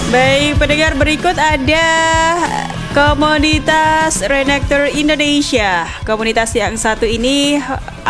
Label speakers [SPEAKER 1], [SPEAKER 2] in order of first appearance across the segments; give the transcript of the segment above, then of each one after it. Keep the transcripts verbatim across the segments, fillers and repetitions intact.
[SPEAKER 1] Baik, pendengar, berikut ada komunitas Renekter Indonesia. Komunitas yang satu ini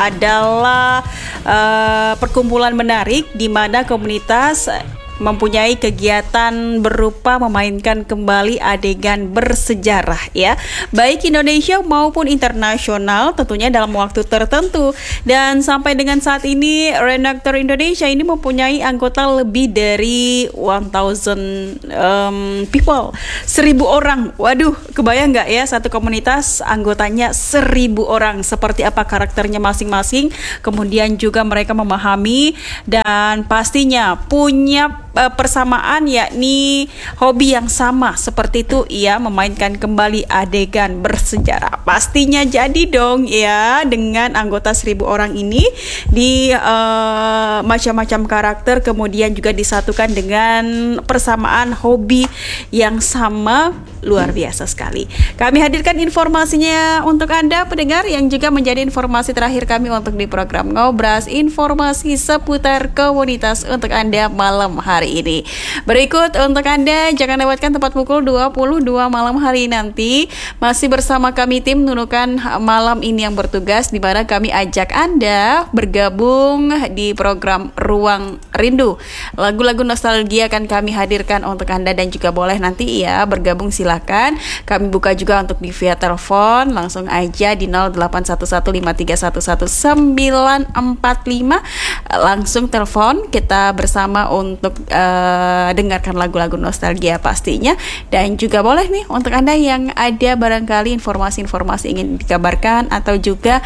[SPEAKER 1] adalah uh, perkumpulan menarik di mana komunitas mempunyai kegiatan berupa memainkan kembali adegan bersejarah ya, baik Indonesia maupun internasional tentunya dalam waktu tertentu. Dan sampai dengan saat ini Renekter Indonesia ini mempunyai anggota lebih dari one thousand um, people, seribu orang. Waduh, kebayang nggak ya satu komunitas anggotanya seribu orang, seperti apa karakternya masing-masing, kemudian juga mereka memahami dan pastinya punya persamaan, yakni hobi yang sama seperti itu, ia memainkan kembali adegan bersejarah. Pastinya jadi dong ya dengan anggota seribu orang ini di uh, macam-macam karakter, kemudian juga disatukan dengan persamaan hobi yang sama, luar biasa sekali. Kami hadirkan informasinya untuk Anda pendengar, yang juga menjadi informasi terakhir kami untuk di program Ngobras, informasi seputar komunitas untuk Anda malam hari ini. Berikut untuk Anda, jangan lewatkan tepat pukul dua puluh dua malam hari nanti. Masih bersama kami tim Nunukan malam ini yang bertugas, di mana kami ajak Anda bergabung di program Ruang Rindu. Lagu-lagu nostalgia akan kami hadirkan untuk Anda, dan juga boleh nanti ya bergabung, silakan. Kami buka juga untuk di via telepon, langsung aja di nol delapan satu satu lima tiga satu satu sembilan empat lima. Langsung telepon kita bersama untuk uh, dengarkan lagu-lagu nostalgia pastinya. Dan juga boleh nih untuk Anda yang ada barangkali informasi-informasi ingin dikabarkan atau juga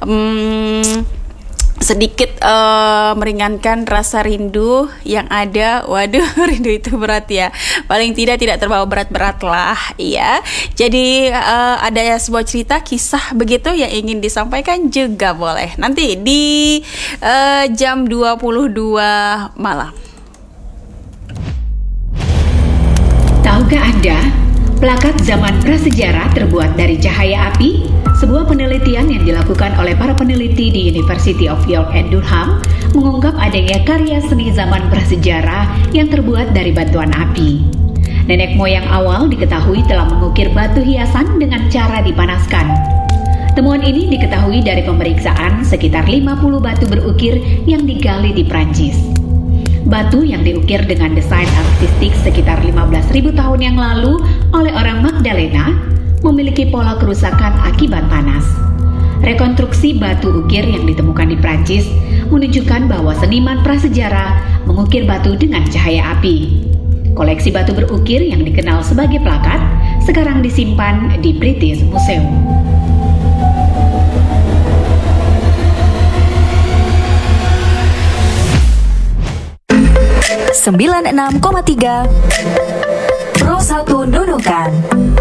[SPEAKER 1] um, sedikit uh, meringankan rasa rindu yang ada. Waduh, rindu itu berat ya. Paling tidak tidak terbawa berat-berat lah ya. Jadi uh, ada sebuah cerita, kisah begitu yang ingin disampaikan juga boleh nanti di uh, jam dua puluh dua malam.
[SPEAKER 2] Tahukah Anda, plakat zaman prasejarah terbuat dari cahaya api? Sebuah penelitian yang dilakukan oleh para peneliti di University of York and Durham mengungkap adanya karya seni zaman prasejarah yang terbuat dari batuan api. Nenek moyang awal diketahui telah mengukir batu hiasan dengan cara dipanaskan. Temuan ini diketahui dari pemeriksaan sekitar lima puluh batu berukir yang digali di Prancis. Batu yang diukir dengan desain artistik sekitar lima belas ribu tahun yang lalu oleh orang Magdalena memiliki pola kerusakan akibat panas. Rekonstruksi batu ukir yang ditemukan di Prancis menunjukkan bahwa seniman prasejarah mengukir batu dengan cahaya api. Koleksi batu berukir yang dikenal sebagai plakat sekarang disimpan di British Museum.
[SPEAKER 3] sembilan puluh enam koma tiga Pro satu Nunukan.